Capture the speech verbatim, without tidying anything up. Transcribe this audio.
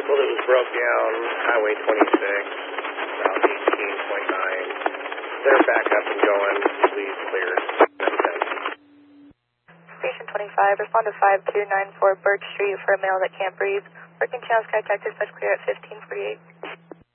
vehicle that was broke down, Highway twenty-six, Route eighteen point nine. They're back up and going. Please clear. Station twenty-five, respond to five two nine four Birch Street for a male that can't breathe. Working channel sky tech dispatch clear at fifteen forty-eight.